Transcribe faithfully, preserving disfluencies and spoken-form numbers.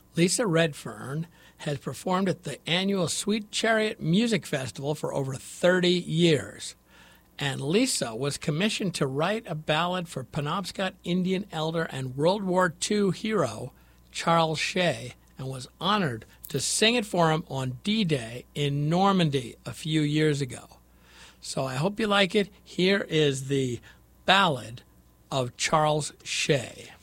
Lisa Redfern has performed at the annual Sweet Chariot Music Festival for over thirty years. And Lisa was commissioned to write a ballad for Penobscot Indian elder and World War Two hero Charles Shea, and was honored to sing it for him on D-Day in Normandy a few years ago. So I hope you like it. Here is the ballad of Charles Shea.